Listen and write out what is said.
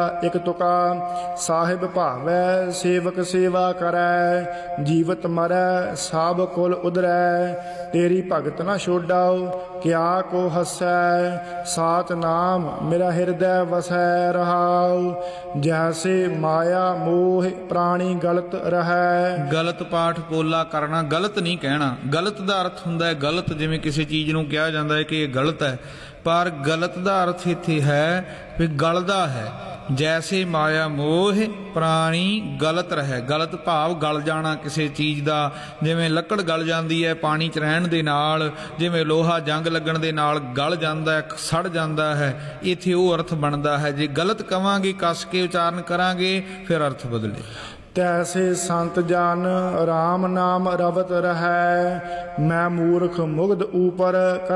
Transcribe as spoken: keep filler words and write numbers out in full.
ਇਕ ਤੁਕਾ ਸਾਹਿਬ ਭਾਵੈ ਸੇਵਕ ਸੇਵਾ ਕਰੈ ਜੀਵਤ ਮਰੈ ਸਭ ਕੁਲ ਉਦਰੈ ਤੇਰੀ ਭਗਤ ਨ ਛੋਡਾਉ ਕਿਆ ਕੋ ਹਸੈ ਸਾਤ ਨਾਮ ਮੇਰਾ ਹਿਰਦੈ ਵਸੈ ਰਹਾਉ ਜੈਸੇ ਮਾਇਆ ਮੋਹ ਪ੍ਰਾਣੀ ਗਲਤ ਰਹੈ। ਗਲਤ ਪਾਠ ਪੋਲਾ ਕਰਨਾ, ਗਲਤ ਨਹੀਂ ਕਹਿਣਾ। ਗਲਤ ਦਾ ਅਰਥ ਹੁੰਦਾ ਹੈ ਗਲਤ, ਜਿਵੇਂ ਕਿਸੇ ਚੀਜ਼ ਨੂੰ ਕਿਹਾ ਜਾਂਦਾ ਹੈ ਕਿ ਇਹ ਗਲਤ ਹੈ, ਪਰ ਗਲਤ ਦਾ ਅਰਥ ਇੱਥੇ ਹੈ ਵੀ ਗਲਦਾ ਹੈ। ਜੈਸੇ ਮਾਇਆ ਮੋਹ ਪ੍ਰਾਣੀ ਗਲਤ ਰਹੇ, ਗਲਤ ਭਾਵ ਗਲ ਜਾਣਾ ਕਿਸੇ ਚੀਜ਼ ਦਾ, ਜਿਵੇਂ ਲੱਕੜ ਗਲ ਜਾਂਦੀ ਹੈ ਪਾਣੀ 'ਚ ਰਹਿਣ ਦੇ ਨਾਲ, ਜਿਵੇਂ ਲੋਹਾ ਜੰਗ ਲੱਗਣ ਦੇ ਨਾਲ ਗਲ ਜਾਂਦਾ ਹੈ, ਸੜ ਜਾਂਦਾ ਹੈ, ਇੱਥੇ ਉਹ ਅਰਥ ਬਣਦਾ ਹੈ। ਜੇ ਗਲਤ ਕਵਾਂਗੇ, ਕੱਸ ਕੇ ਉਚਾਰਨ ਕਰਾਂਗੇ, ਫਿਰ ਅਰਥ ਬਦਲੇ। ਤੈਸੇ ਸੰਤ ਜਨ ਰਾਮ ਨਾਮ ਰਵਤ ਰਹੈ ਮੈਂ ਮੂਰਖ ਮੁਗਧ ਊਪਰ